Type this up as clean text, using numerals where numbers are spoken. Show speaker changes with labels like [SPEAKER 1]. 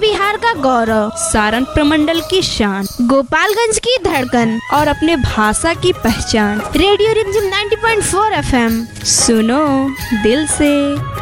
[SPEAKER 1] बिहार का गौरव, सारण प्रमंडल की शान, गोपालगंज की धड़कन और अपने भाषा की पहचान। रेडियो रिमझिम 90.4 FM, सुनो दिल से।